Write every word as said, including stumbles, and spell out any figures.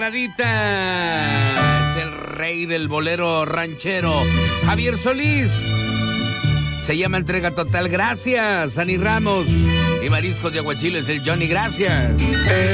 Es el rey del bolero ranchero, Javier Solís. Se llama Entrega Total. Gracias, Ani Ramos. Y Mariscos de Aguachiles, el Johnny. Gracias.